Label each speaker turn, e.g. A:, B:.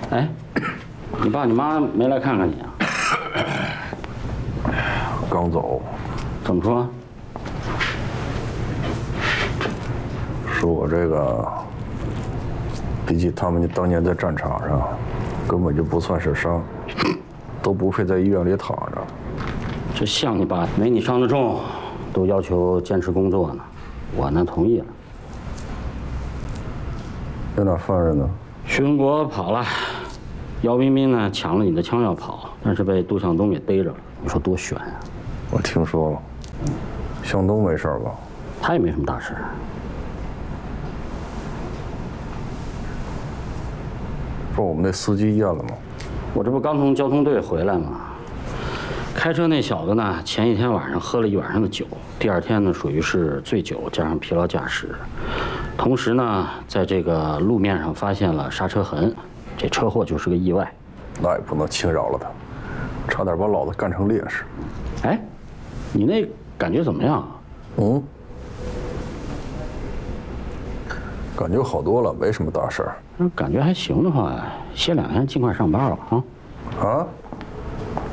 A: 哎，你爸你妈没来看看你啊？
B: 刚走。
A: 怎么说？
B: 说我这个，比起他们当年在战场上，根本就不算是伤，都不配在医院里躺着。
A: 这像你爸，没你伤得重，都要求坚持工作呢。我呢同意了。
B: 那俩犯人呢？
A: 徐文国跑了，姚彬彬呢抢了你的枪要跑，但是被杜向东给逮着了。你说多悬啊！
B: 我听说了，向东没事吧？
A: 他也没什么大事。
B: 不是我们那司机验了吗？
A: 我这不刚从交通队回来吗？开车那小子呢，前一天晚上喝了一晚上的酒，第二天呢属于是醉酒加上疲劳驾驶，同时呢，在这个路面上发现了刹车痕，这车祸就是个意外。
B: 那也不能轻饶了他，差点把老子干成烈士。
A: 哎，你那感觉怎么样啊？
B: 嗯，感觉好多了，没什么大事儿。
A: 感觉还行的话，歇2天尽快上班吧啊。
B: 啊？